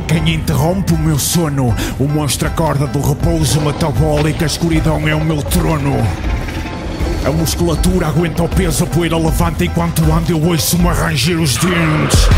quem interrompe o meu sono. O monstro acorda do repouso metabólico, a escuridão é o meu trono. A musculatura aguenta o peso, a poeira levanta enquanto ando, eu ouço-me ranger os dentes.